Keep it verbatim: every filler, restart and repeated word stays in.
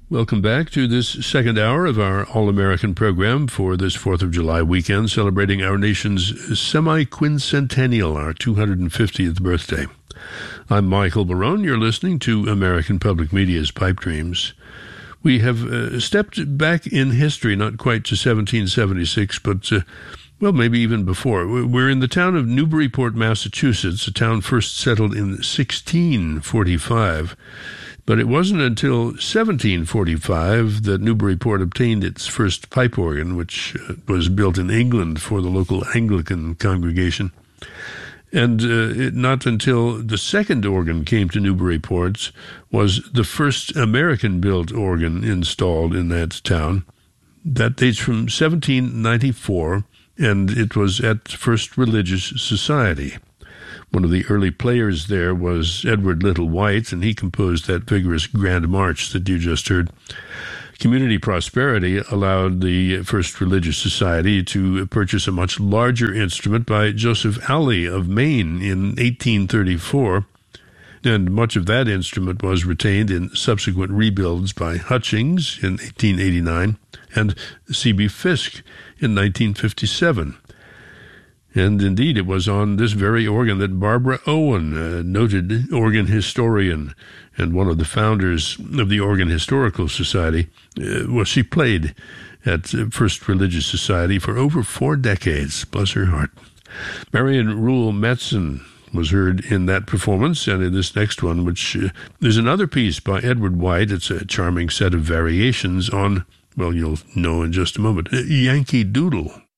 Welcome back to this second hour of our All-American program for this fourth of July weekend, celebrating our nation's semi-quincentennial, our two hundred fiftieth birthday. I'm Michael Barone. You're listening to American Public Media's Pipe Dreams. We have uh, stepped back in history, not quite to seventeen seventy-six, but, uh, well, maybe even before. We're in the town of Newburyport, Massachusetts, a town first settled in sixteen forty-five. But it wasn't until seventeen forty-five that Newburyport obtained its first pipe organ, which uh, was built in England for the local Anglican congregation. And uh, it, not until the second organ came to Newburyport was the first American-built organ installed in that town. That dates from seventeen ninety-four, and it was at First Religious Society. One of the early players there was Edward Little White, and he composed that vigorous Grand March that you just heard. Community prosperity allowed the First Religious Society to purchase a much larger instrument by Joseph Alley of Maine in eighteen thirty-four, and much of that instrument was retained in subsequent rebuilds by Hutchings in eighteen eighty-nine and C B Fisk in nineteen fifty-seven. And indeed, it was on this very organ that Barbara Owen, a noted organ historian and one of the founders of the Organ Historical Society, uh, well, she played at First Religious Society for over four decades, bless her heart. Marion Rule Metzen was heard in that performance, and in this next one, which uh, is another piece by Edward White. It's a charming set of variations on, well, you'll know in just a moment, Yankee Doodle.